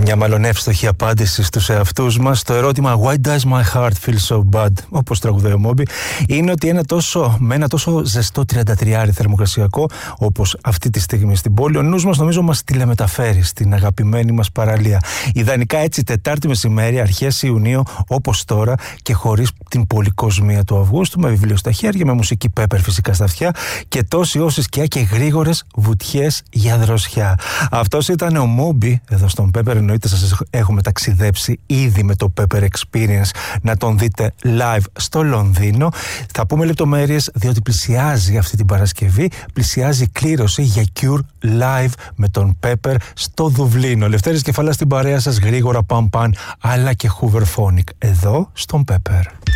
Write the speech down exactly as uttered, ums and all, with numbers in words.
Μια μάλλον εύστοχη απάντηση στους εαυτούς μας στο ερώτημα Why does my heart feel so bad, όπως τραγουδάει ο Moby, είναι ότι ένα τόσο, με ένα τόσο ζεστό τριάντα τρία θερμοκρασιακό όπως αυτή τη στιγμή στην πόλη, ο νους μας νομίζω μας τηλεμεταφέρει στην αγαπημένη μας παραλία. Ιδανικά έτσι Τετάρτη μεσημέρι, αρχές Ιουνίου, όπως τώρα, και χωρίς την πολυκοσμία του Αυγούστου, με βιβλίο στα χέρια, με μουσική Pepper φυσικά στα αυτιά και τόση όση σκιά και γρήγορες βουτιές για δροσιά. Αυτός ήταν ο Moby εδώ στον Pepper. Εννοείται σας έχουμε ταξιδέψει ήδη με το Pepper Experience να τον δείτε live στο Λονδίνο. Θα πούμε λεπτομέρειες διότι πλησιάζει αυτή την Παρασκευή, πλησιάζει κλήρωση για Cure live με τον Pepper στο Δουβλίνο. Λευτέρης Κεφαλάς στην παρέα σας, γρήγορα παμ παν, αλλά και Hooverphonic εδώ στον Pepper.